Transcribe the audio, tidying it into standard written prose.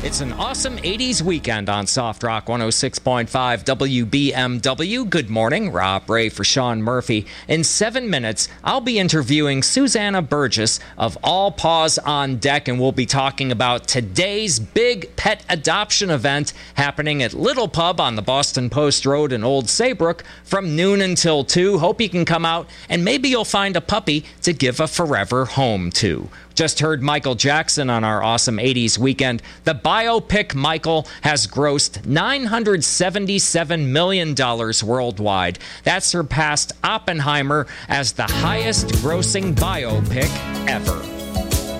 It's an awesome 80s weekend on Soft Rock 106.5 WBMW. Good morning, Rob Ray for Sean Murphy. In 7 minutes, I'll be interviewing Susanna Burgess of All Paws on Deck, and we'll be talking about today's big pet adoption event happening at Little Pub on the Boston Post Road in Old Saybrook from noon until 2. Hope you can come out, and maybe you'll find a puppy to give a forever home to. Just heard Michael Jackson on our awesome 80s weekend. The biopic Michael has grossed $977 million worldwide. That surpassed Oppenheimer as the highest grossing biopic ever.